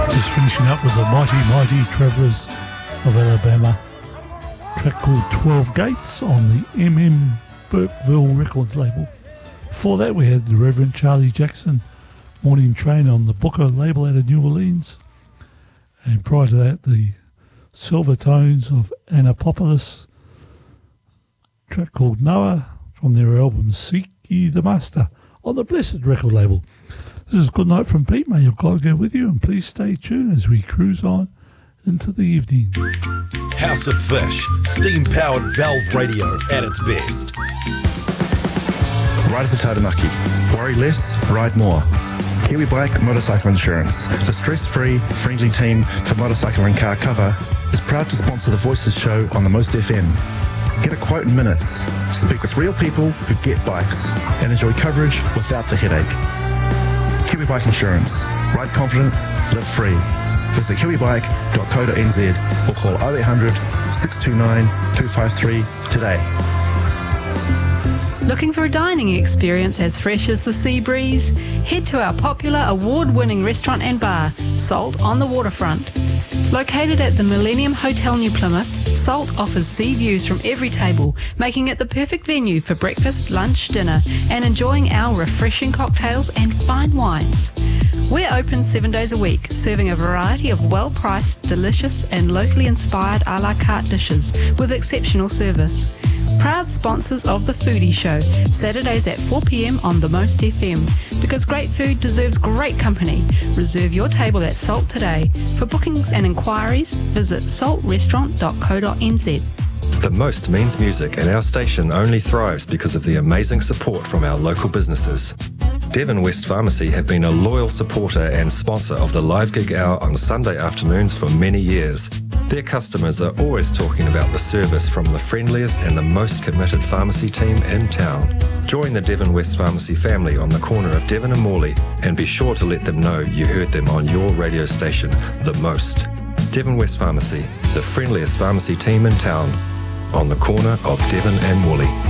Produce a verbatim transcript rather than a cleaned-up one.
Just finishing up with the mighty, mighty Travellers of Alabama. Track called twelve Gates on the M M Burkeville Records label. Before that we had the Reverend Charlie Jackson, Morning Train on the Booker label out of New Orleans. And prior to that, the Silver Tones of Annapolis, track called Noah from their album Seek Ye the Master on the Blessed record label. This is Good Night from Pete. May your God go with you, and please stay tuned as we cruise on into the evening. House of Fish, steam-powered valve radio at its best. Riders of Taranaki. Worry less, ride more. Kiwi Bike Motorcycle Insurance, the stress-free, friendly team for motorcycle and car cover, is proud to sponsor the Voices show on the Most F M. Get a quote in minutes, speak with real people who get bikes, and enjoy coverage without the headache. Kiwi Bike Insurance. Ride confident, live free. Visit kiwi bike dot co dot n z or call oh eight hundred, six two nine, two five three today. Looking for a dining experience as fresh as the sea breeze? Head to our popular award-winning restaurant and bar, Salt on the Waterfront. Located at the Millennium Hotel New Plymouth, Salt offers sea views from every table, making it the perfect venue for breakfast, lunch, dinner, and enjoying our refreshing cocktails and fine wines. We're open seven days a week, serving a variety of well-priced, delicious, and locally inspired a la carte dishes with exceptional service. Proud sponsors of The Foodie Show, Saturdays at four p m on the Most F M. Because great food deserves great company. Reserve your table at Salt today. For bookings and inquiries, visit salt restaurant dot co dot n z. The Most means music, and our station only thrives because of the amazing support from our local businesses. Devon West Pharmacy have been a loyal supporter and sponsor of the Live Gig Hour on Sunday afternoons for many years. Their customers are always talking about the service from the friendliest and the most committed pharmacy team in town. Join the Devon West Pharmacy family on the corner of Devon and Morley, and be sure to let them know you heard them on your radio station, The Most. Devon West Pharmacy, the friendliest pharmacy team in town, on the corner of Devon and Morley.